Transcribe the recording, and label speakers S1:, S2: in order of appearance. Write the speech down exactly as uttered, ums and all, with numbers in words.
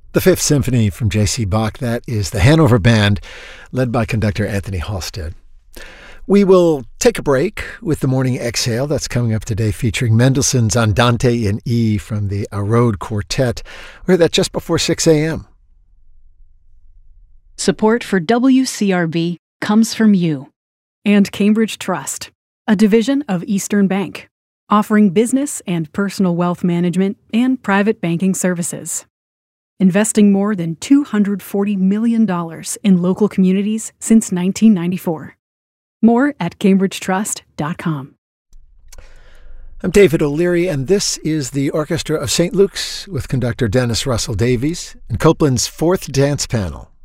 S1: The Fifth Symphony from J C. Bach, that is the Hanover Band, led by conductor Anthony Halstead. We will take a break with the Morning Exhale. That's coming up today, featuring Mendelssohn's Andante in E from the Arode Quartet. We heard that just before six a.m.
S2: Support for W C R B comes from you and Cambridge Trust, a division of Eastern Bank, offering business and personal wealth management and private banking services. Investing more than two hundred forty million dollars in local communities since nineteen ninety-four. More at cambridge trust dot com.
S1: I'm David O'Leary, and this is the Orchestra of Saint Luke's with conductor Dennis Russell Davies and Copland's Fourth Dance Panel.